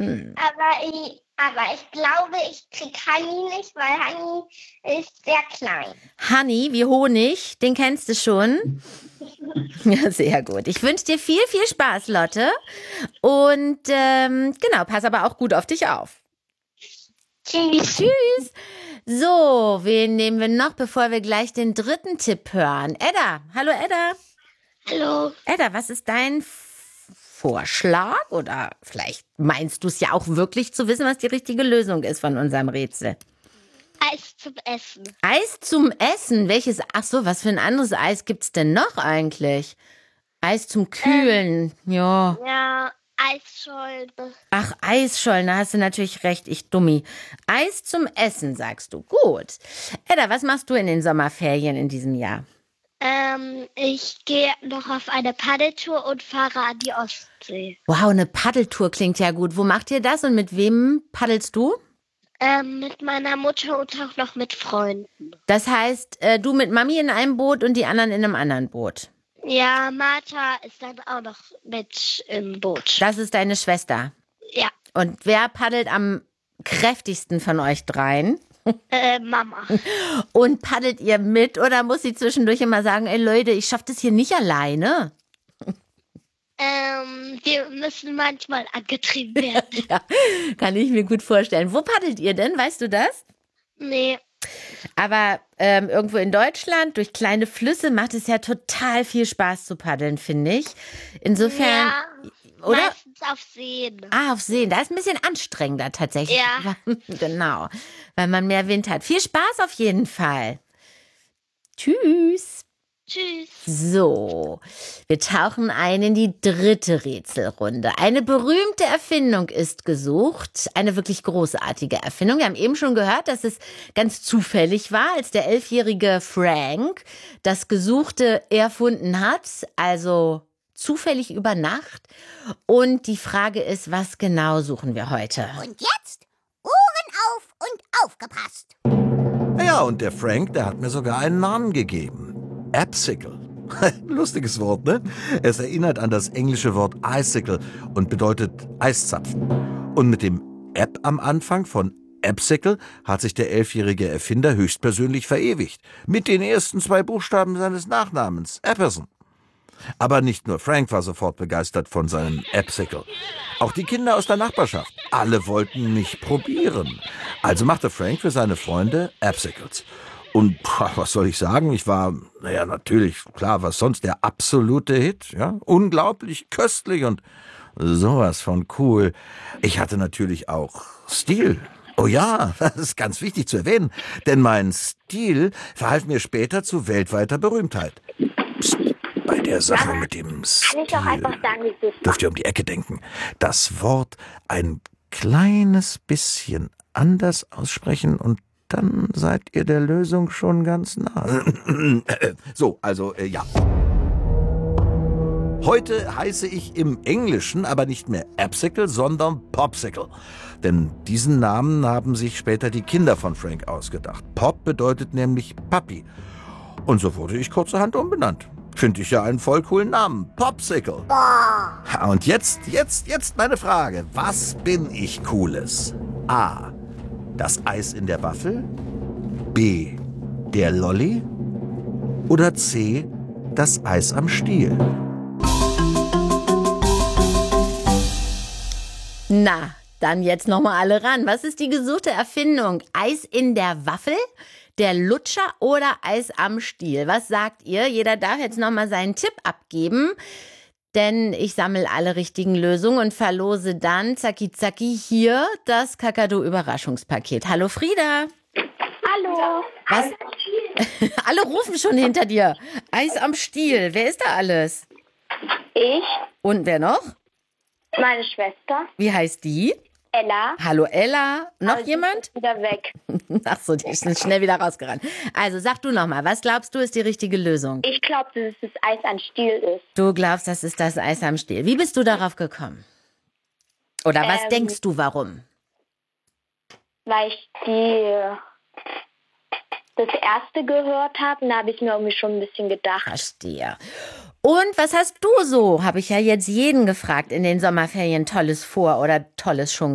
Aber ich glaube, ich krieg Honey nicht, weil Honey ist sehr klein. Honey wie Honig, den kennst du schon. Ja, sehr gut. Ich wünsche dir viel, viel Spaß, Lotte. Und genau, pass aber auch gut auf dich auf. Tschüss. Tschüss. So, wen nehmen wir noch, bevor wir gleich den dritten Tipp hören? Edda. Hallo, Edda. Hallo. Edda, was ist dein Vorschlag? Oder vielleicht meinst du es ja auch wirklich zu wissen, was die richtige Lösung ist von unserem Rätsel. Eis zum Essen. Eis zum Essen? Welches? Ach so, was für ein anderes Eis gibt's denn noch eigentlich? Eis zum Kühlen. Ja. Ja, Eisschollen. Ach, Eisschollen, da hast du natürlich recht, ich Dummi. Eis zum Essen, sagst du. Gut. Edda, was machst du in den Sommerferien in diesem Jahr? Ich gehe noch auf eine Paddeltour und fahre an die Ostsee. Wow, eine Paddeltour klingt ja gut. Wo macht ihr das und mit wem paddelst du? Mit meiner Mutter und auch noch mit Freunden. Das heißt, du mit Mami in einem Boot und die anderen in einem anderen Boot. Ja, Martha ist dann auch noch mit im Boot. Das ist deine Schwester. Ja, Und wer paddelt am kräftigsten von euch dreien? Mama. Und paddelt ihr mit oder muss sie zwischendurch immer sagen, ey Leute, ich schaff das hier nicht alleine? Wir müssen manchmal angetrieben werden. Ja, kann ich mir gut vorstellen. Wo paddelt ihr denn? Weißt du das? Nee. Aber irgendwo in Deutschland, durch kleine Flüsse, macht es ja total viel Spaß zu paddeln, finde ich. Insofern, Ja, oder? meistens auf Seen. Auf Seen, da ist ein bisschen anstrengender tatsächlich. Ja. Genau, weil man mehr Wind hat. Viel Spaß auf jeden Fall. Tschüss. Tschüss. So, wir tauchen ein in die dritte Rätselrunde. Eine berühmte Erfindung ist gesucht, eine wirklich großartige Erfindung. Wir haben eben schon gehört, dass es ganz zufällig war, als der 11-jährige Frank das Gesuchte erfunden hat, also zufällig über Nacht. Und die Frage ist, was genau suchen wir heute? Und jetzt Ohren auf und aufgepasst. Ja, und der Frank, der hat mir sogar einen Namen gegeben. Apsicle. Lustiges Wort, ne? Es erinnert an das englische Wort icicle und bedeutet Eiszapfen. Und mit dem App am Anfang von Apsicle hat sich der 11-jährige Erfinder höchstpersönlich verewigt. Mit den ersten 2 Buchstaben seines Nachnamens, Apperson. Aber nicht nur Frank war sofort begeistert von seinem Apsicle. Auch die Kinder aus der Nachbarschaft. Alle wollten mich probieren. Also machte Frank für seine Freunde Apsicles. Und was soll ich sagen? Ich war, natürlich, klar, was sonst, der absolute Hit. Ja? Unglaublich, köstlich und sowas von cool. Ich hatte natürlich auch Stil. Oh ja, das ist ganz wichtig zu erwähnen, denn mein Stil verhalf mir später zu weltweiter Berühmtheit. Psst, bei der Sache mit dem Stil Kann ich auch einfach sagen, wie es ist? dürft ihr um die Ecke denken. Das Wort ein kleines bisschen anders aussprechen und dann seid ihr der Lösung schon ganz nah. So, also, ja. Heute heiße ich im Englischen aber nicht mehr Apsicle, sondern Popsicle. Denn diesen Namen haben sich später die Kinder von Frank ausgedacht. Pop bedeutet nämlich Papi. Und so wurde ich kurzerhand umbenannt. Finde ich ja einen voll coolen Namen. Popsicle. Und jetzt meine Frage. Was bin ich Cooles? A. Das Eis in der Waffel? B. Der Lolli? Oder C. Das Eis am Stiel? Na, dann jetzt nochmal alle ran. Was ist die gesuchte Erfindung? Eis in der Waffel, der Lutscher oder Eis am Stiel? Was sagt ihr? Jeder darf jetzt nochmal seinen Tipp abgeben. Denn ich sammle alle richtigen Lösungen und verlose dann, zacki zacki, hier das Kakadu-Überraschungspaket. Hallo Frieda. Hallo. Was? Alle rufen schon hinter dir. Eis am Stiel. Wer ist da alles? Ich, Und wer noch? meine Schwester, Wie heißt die? Ella. Hallo Ella. Noch jemand? Ist wieder weg. Ach so, die ist schnell wieder rausgerannt. Also sag du nochmal, was glaubst du ist die richtige Lösung? Ich glaube, dass es das Eis am Stiel ist. Du glaubst, das ist das Eis am Stiel. Wie bist du darauf gekommen? Oder was denkst du, warum? Weil ich das erste gehört habe, und da habe ich mir irgendwie schon ein bisschen gedacht. Verstehe. Und was hast du so, habe ich ja jetzt jeden gefragt, in den Sommerferien Tolles vor oder Tolles schon